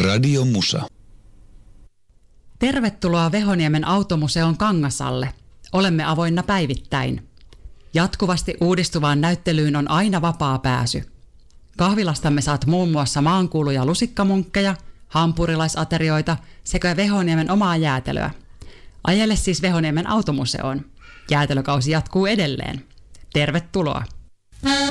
Radio Musa. Tervetuloa Vehoniemen automuseon Kangasalle. Olemme avoinna päivittäin. Jatkuvasti uudistuvaan näyttelyyn on aina vapaa pääsy. Kahvilastamme saat muun muassa maankuuluja lusikkamunkkeja, hampurilaisaterioita sekä Vehoniemen omaa jäätelöä. Ajele siis Vehoniemen automuseoon. Jäätelökausi jatkuu edelleen. Tervetuloa!